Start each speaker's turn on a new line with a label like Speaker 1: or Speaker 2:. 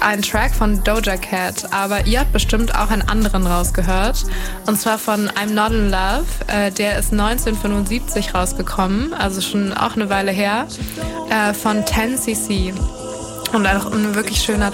Speaker 1: ein Track von Doja Cat, aber ihr habt bestimmt auch einen anderen rausgehört. Und zwar von I'm Not in Love. Der ist 1975 rausgekommen, also schon auch eine Weile her, von 10cc. Und auch ein wirklich schöner